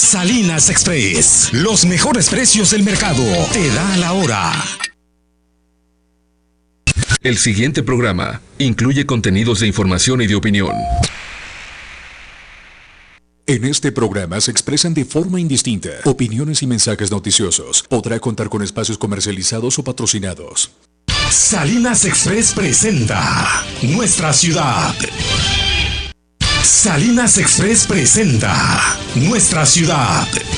Salinas Express, los mejores precios del mercado, te da la hora. El siguiente programa incluye contenidos de información y de opinión. En este programa se expresan de forma indistinta opiniones y mensajes noticiosos. Podrá contar con espacios comercializados o patrocinados. Salinas Express presenta Nuestra Ciudad. Salinas Express presenta Nuestra Ciudad.